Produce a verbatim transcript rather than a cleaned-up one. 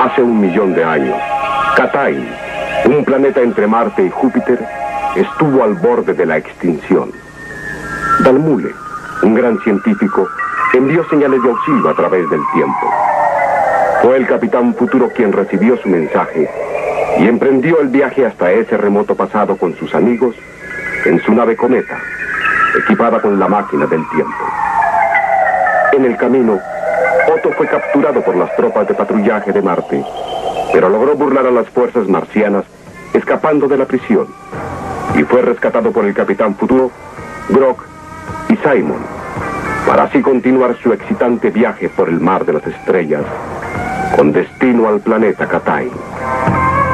Hace un millón de años, Catain, un planeta entre Marte y Júpiter, estuvo al borde de la extinción. Dalmule, un gran científico, envió señales de auxilio a través del tiempo. Fue el Capitán Futuro quien recibió su mensaje y emprendió el viaje hasta ese remoto pasado con sus amigos en su nave cometa, equipada con la máquina del tiempo. En el camino, Otto fue capturado por las tropas de patrullaje de Marte, pero logró burlar a las fuerzas marcianas escapando de la prisión y fue rescatado por el Capitán Futuro, Grok y Simon, para así continuar su excitante viaje por el mar de las estrellas con destino al planeta Catain.